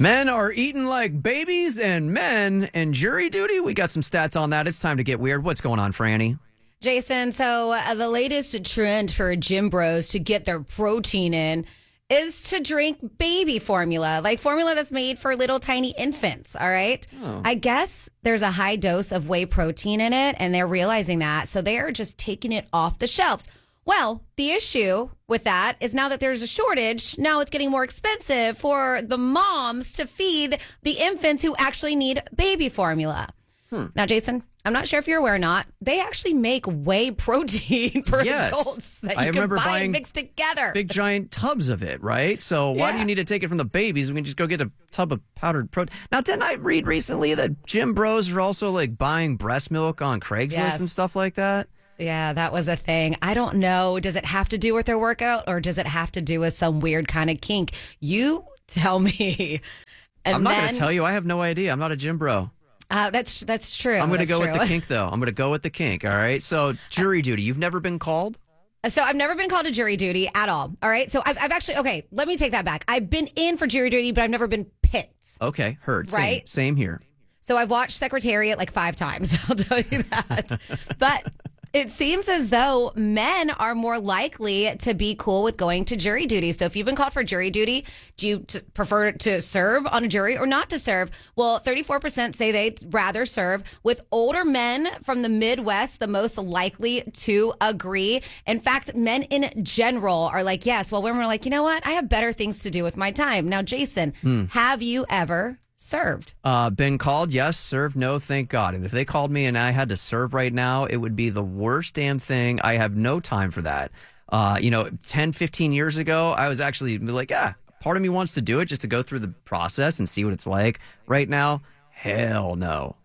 Men are eating like babies and men and jury duty. We got some stats on that. It's time to get weird. What's going on, Franny? Jason, so the latest trend for gym bros to get their protein in is to drink baby formula, like formula that's made for little tiny infants, all right? Oh. I guess there's a high dose of whey protein in it, and they're realizing that, so they are just taking it off the shelves. Well, the issue with that is now that there's a shortage, now it's getting more expensive for the moms to feed the infants who actually need baby formula. Now, Jason, I'm not sure if you're aware or not, they actually make whey protein for adults that you can buy and mix together. Big giant tubs of it, right? So why do you need to take it from the babies? We can just go get a tub of powdered protein. Now, didn't I read recently that gym bros are also like buying breast milk on Craigslist and stuff like that? Yeah, that was a thing. I don't know. Does it have to do with their workout or does it have to do with some weird kind of kink? You tell me. And I'm not going to tell you. I have no idea. I'm not a gym bro. That's true. I'm going to go with the kink, though. I'm going to go with the kink, all right? So jury duty. You've never been called? So I've never been called to jury duty at all, all right? So I've actually, okay, let me take that back. I've been in for jury duty, but I've never been picked. Okay, heard. Right? Same here. So I've watched Secretariat like 5 times, I'll tell you that. But it seems as though men are more likely to be cool with going to jury duty. So if you've been called for jury duty, do you prefer to serve on a jury or not to serve? Well, 34% say they'd rather serve, with older men from the Midwest the most likely to agree. In fact, men in general are like, yes. Well, women are like, you know what? I have better things to do with my time. Now, Jason, have you ever served? Been called, yes. Served, no, thank God. And if they called me and I had to serve right now, it would be the worst damn thing. I have no time for that. 10, 15 years ago, I was actually like, part of me wants to do it just to go through the process and see what it's like. Right now, hell no.